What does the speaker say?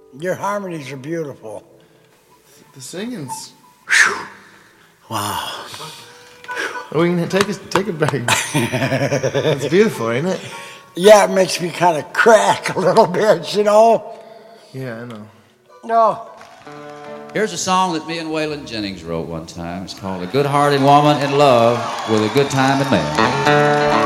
Your harmonies are beautiful. The singing's... Wow. We can take a break. It's beautiful, ain't it? Yeah, it makes me kind of crack a little bit, you know? Yeah, I know. No. Here's a song that me and Waylon Jennings wrote one time. It's called A Good-Hearted Woman in Love with a Good Time in Man.